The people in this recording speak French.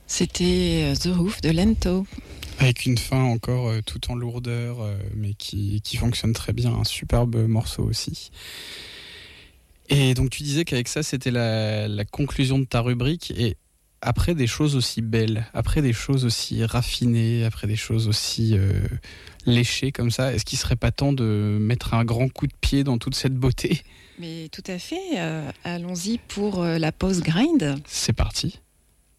C'était The Roof de Lento. Avec une fin encore tout en lourdeur, mais qui fonctionne très bien. Un superbe morceau aussi. Et donc tu disais qu'avec ça, c'était la conclusion de ta rubrique. Et après des choses aussi belles, après des choses aussi raffinées, après des choses aussi léchées comme ça, est-ce qu'il serait pas temps de mettre un grand coup de pied dans toute cette beauté ? Mais tout à fait. Allons-y pour la pause grind. C'est parti.